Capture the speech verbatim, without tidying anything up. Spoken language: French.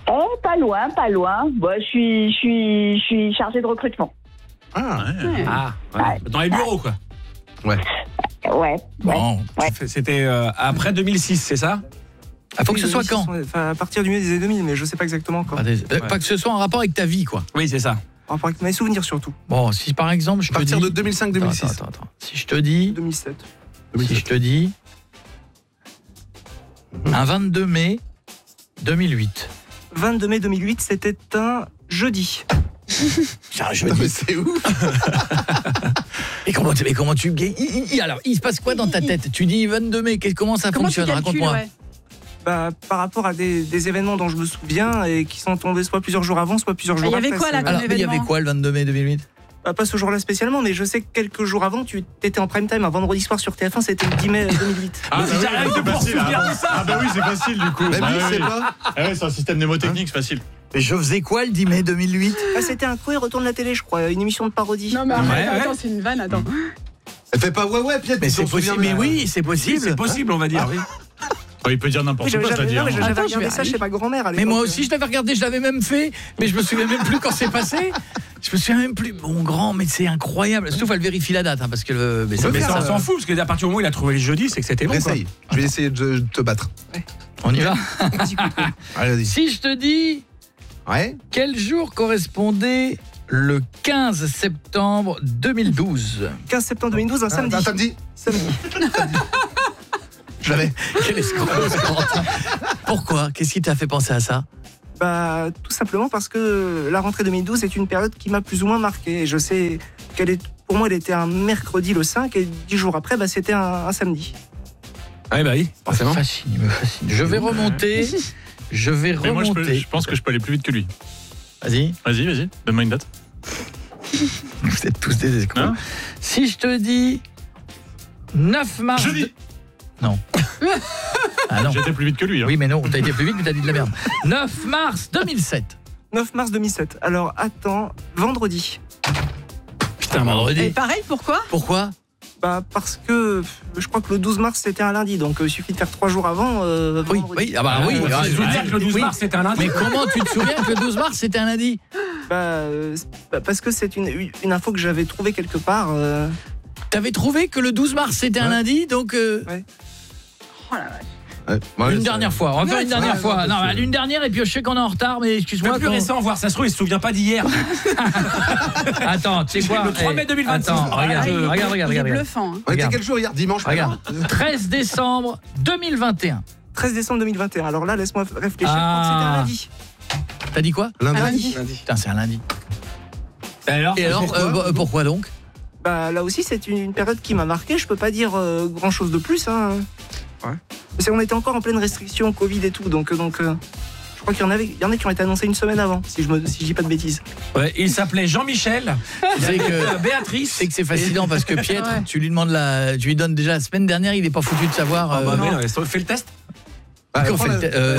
Eh, pas loin, pas loin. Bon, je suis, je suis, je suis chargée de recrutement. Ah, Ouais. Ah, ouais. Ouais. Dans les bureaux, quoi. ouais. Ouais. ouais. Bon, Ouais. c'était euh, après deux mille six, c'est ça? Ah, faut que ce soit quand? Enfin, à partir du milieu des années deux mille, mais je sais pas exactement quand. Pas, des- euh, pas que ce soit en rapport avec ta vie, quoi. Oui, c'est ça. En rapport avec mes souvenirs surtout. Bon, si par exemple, je À te dis... partir de deux mille cinq deux mille six. Attends, attends, attends. Si je te dis... deux mille sept. Si je te dis... Un vingt-deux mai deux mille huit. vingt-deux mai deux mille huit, c'était un jeudi. C'est un Non, jeudi. mais c'est ouf. Et comment tu... Et comment tu... il- il- il- Alors, il se passe quoi dans ta tête? Tu dis vingt-deux mai, qu'est- comment ça Comment tu fonctionne? calcules, Raconte-moi. ouais. Bah, par rapport à des, des événements dont je me souviens et qui sont tombés soit plusieurs jours avant, soit plusieurs Ah, jours il y avait après. quoi, là, c'est- comme Alors, il y avait événement. quoi le vingt-deux mai deux mille huit? Bah, pas ce jour-là spécialement, mais je sais que quelques jours avant, tu étais en prime time un vendredi soir sur T F un, c'était le dix mai deux mille huit. Ah, bah oui, j'arrive c'est de pouvoir se facile, souvenir hein. de ça. Ah bah oui, c'est facile du coup. Même Bah lui, oui. c'est pas. Ah ouais, c'est un système mnémotechnique, c'est facile. Et je faisais quoi le dix mai deux mille huit? Ah, c'était un coup et retourne la télé, je crois, une émission de parodie. Non, mais arrête, Ouais, ouais. attends, c'est une vanne, attends. Elle fait pas ouais, ouais, Piette. Mais tu t'en c'est possible, souviens, mais oui, c'est Oui, possible. c'est possible, on va dire. Oh, il peut dire n'importe Oui, j'avais quoi, j'avais- c'est-à-dire. non, mais j'avais Attends, je regardé vais ça aller. chez ma grand-mère à Mais l'époque. moi aussi, je l'avais regardé, je l'avais même fait, mais je me souviens même plus quand c'est passé. Je me souviens même plus. Mon grand, mais c'est incroyable. Sauf elle vérifie la date, hein, parce que le. Mais ça, Mais fait ça, ça, on s'en fout, parce qu'à partir du moment où il a trouvé le jeudi, c'est que c'était bon, quoi. Essaye. Je vais essayer de te battre. On y va. Allez, vas-y. Si je te dis Ouais. quel jour correspondait le quinze septembre deux mille douze? quinze septembre deux mille douze, un samedi. Un samedi. Samedi. Je l'avais. Quel escroc, Corentin. Pourquoi? Qu'est-ce qui t'a fait penser à ça? Bah, tout simplement parce que la rentrée deux mille douze est une période qui m'a plus ou moins marqué. Et je sais qu'elle est, pour moi, elle était un mercredi le cinq et dix jours après, bah, c'était un, un samedi. Ah, bah oui, Il me fascine, il me fascine. Je vais remonter. Je vais Mais moi, je, peux- remonter. je pense que je peux aller plus vite que lui. Vas-y. Vas-y, vas-y, donne-moi une date. Vous êtes tous des escrocs. Hein Si je te dis neuf mars. Jeudi. de- Non. Ah non. J'étais plus vite que lui. Hein. Oui, mais non, t'as été plus vite, mais t'as dit de la merde. neuf mars deux mille sept. neuf mars deux mille sept. Alors, attends, vendredi. Putain, vendredi. Et pareil, pourquoi? Pourquoi? Bah, parce que je crois que le douze mars, c'était un lundi. Donc, euh, il suffit de faire trois jours avant. Euh, Oui, vendredi. oui, ah bah oui. Ah, ah, je veux dire que le douze oui. mars, c'était un lundi. Mais comment tu te souviens que le douze mars c'était un lundi? Bah, euh, c'est- bah, parce que c'est une, une info que j'avais trouvée quelque part. euh, T'avais trouvé que le douze mars c'était un Ouais. lundi, donc euh, Oh la vache. Ouais. Ouais, une ça- dernière fois. On va faire Ouais, une dernière ouais, fois. ouais, Non, parce que- une dernière et puis je sais qu'on est en retard, mais excuse-moi. Le plus quand- récent, voir, ça se trouve, il se souvient pas d'hier. Attends, tu sais quoi? Le trois mai deux mille vingt-six. Attends, Ah, regarde, il est- regarde, regarde, Il est regarde. bluffant. hein. On était Regarde. quel jour hier? Dimanche. Regarde. pardon treize décembre deux mille vingt et un. treize décembre deux mille vingt et un. Alors là, laisse-moi réfléchir. Ah. Je crois que c'était un lundi. T'as dit quoi? Un Lundi. lundi. Putain, c'est un lundi. Alors, Et alors, pourquoi euh, bo- pourquoi donc? Bah, là aussi, c'est une, une période qui m'a marqué. Je peux pas dire euh, grand-chose de plus. Hein. Ouais. C'est- on était encore en pleine restriction, Covid et tout. Donc, euh, donc euh, je crois qu'il y en avait, il y en a qui ont été annoncés une semaine avant, si je me, si je dis pas de bêtises. ouais, il s'appelait Jean-Michel. Tu sais que Béatrice. c'est que c'est fascinant parce que Pietre, Ouais. tu lui demandes la, tu lui donnes déjà la semaine dernière, il est pas foutu de savoir. Ah bah euh, mais non, fais le test. Bah, qu'on prends fait le la- te- euh,